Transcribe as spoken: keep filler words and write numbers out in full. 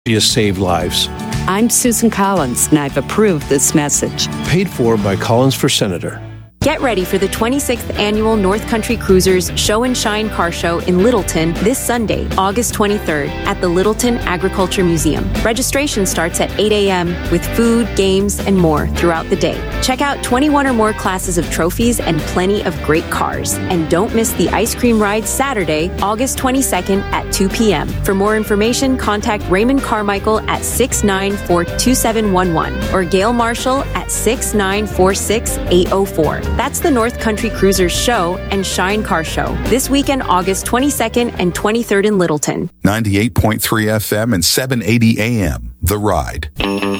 You save lives. I'm Susan Collins, and I've approved this message. Paid for by Collins for Senator. Get ready for the twenty-sixth Annual North Country Cruisers Show and Shine Car Show in Littleton this Sunday, August twenty-third, at the Littleton Agriculture Museum. Registration starts at eight a.m. with food, games, and more throughout the day. Check out twenty-one or more classes of trophies and plenty of great cars. And don't miss the ice cream ride Saturday, August twenty-second at two p.m. For more information, contact Raymond Carmichael at six nine four two seven one one or Gail Marshall at six nine four six eight zero four. That's the North Country Cruisers Show and Shine Car Show this weekend, August twenty-second and twenty-third in Littleton. ninety-eight point three F M and seven eighty A M. The Ride.